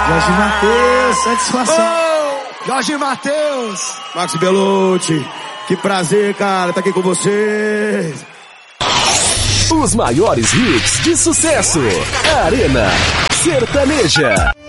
Jorge Mateus, satisfação. Jorge Mateus. Max Belucci, que prazer, cara, tá aqui com vocês. Os maiores hits de sucesso. Arena Sertaneja.